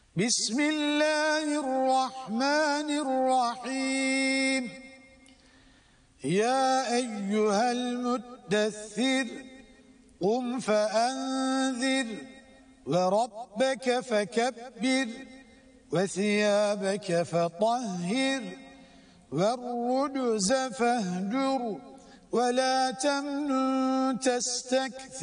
بسم الله الرحمن الرحيم يا أيها المدثر قم فأنذر وربك فكبر وثيابك فطهر والرجز فاهجر ولا تمنن تستكثر